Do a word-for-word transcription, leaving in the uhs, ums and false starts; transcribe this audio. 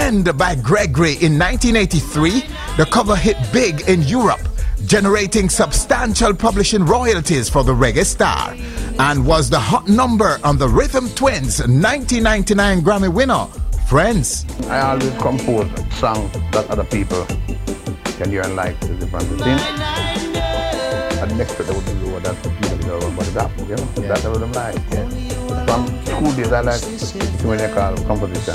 penned by Gregory in nineteen eighty-three, the cover hit big in Europe, generating substantial publishing royalties for the reggae star, and was the hot number on the Rhythm Twins nineteen ninety-nine Grammy winner, Friends. I always compose songs that other people can hear and like the different things. I didn't expect they would do what that people do, but it happened, you know. Yeah. That's what I'm like. Yeah. From school days, I like when they call composition.